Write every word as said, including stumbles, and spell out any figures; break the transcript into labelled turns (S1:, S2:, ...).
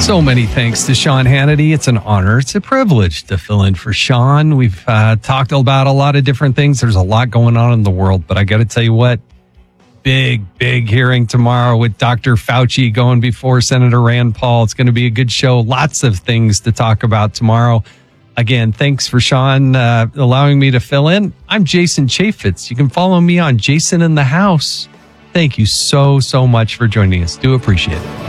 S1: So many thanks to Sean Hannity. It's an honor. It's a privilege to fill in for Sean. We've uh, talked about a lot of different things. There's a lot going on in the world, but I got to tell you what, big, big hearing tomorrow with Doctor Fauci going before Senator Rand Paul. It's going to be a good show. Lots of things to talk about tomorrow. Again, thanks for Sean uh, allowing me to fill in. I'm Jason Chaffetz. You can follow me on Jason in the House. Thank you so, so much for joining us. Do appreciate it.